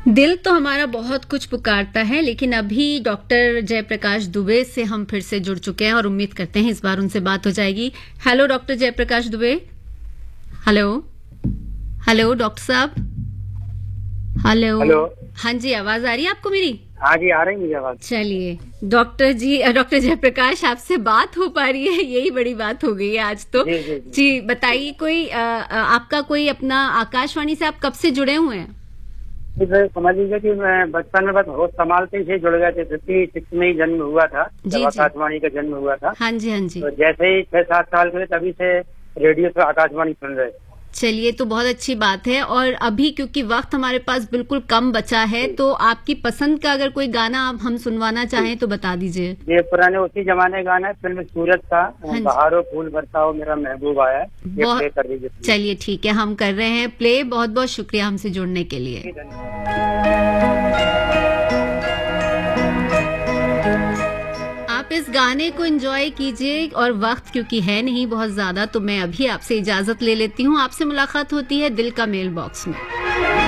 दिल तो हमारा बहुत कुछ पुकारता है, लेकिन अभी डॉक्टर जयप्रकाश दुबे से हम फिर से जुड़ चुके हैं और उम्मीद करते हैं इस बार उनसे बात हो जाएगी। Hello doctor Jayaprakash Dubey. Hello hello doctor साहब। Hello hello. हाँ जी, आवाज आ रही है आपको मेरी? हाँ जी, आ रही मुझे आवाज। चलिए डॉक्टर जी, डॉक्टर जयप्रकाश आपसे बात हो पा रही है, यही बड़ी बात हो गई है आज तो। जी जी जी। जी बताइए, कोई आपका कोई अपना आकाशवाणी से आप कब से जुड़े हुए हैं? फिर समझ लीजिए कि मैं बचपन में बस होश संभालते ही जुड़ गए थे। 56 में ही जन्म हुआ था, जी जब जी। आकाशवाणी का जन्म हुआ था। हाँ जी हाँ जी। तो जैसे ही 6-7 साल के तभी से रेडियो से आकाशवाणी सुन रहे। चलिए, तो बहुत अच्छी बात है। और अभी क्योंकि वक्त हमारे पास बिल्कुल कम बचा है, तो आपकी पसंद का अगर कोई गाना आप हम सुनवाना चाहें तो बता दीजिए। ये पुराने उसी जमाने गाना है, फिल्म सूरज का हाँ जी। बहारो फूल बरसाओ मेरा महबूब आया है, ये बहुत प्ले कर दीजिए। चलिए ठीक है, हम कर रहे हैं प्ले। बहुत बहुत शुक्रिया हमसे जुड़ने के लिए। आप इस गाने को एंजॉय कीजिए, और वक्त क्योंकि है नहीं बहुत ज्यादा, तो मैं अभी आपसे इजाजत ले लेती हूँ। आपसे मुलाकात होती है दिल का मेल बॉक्स में।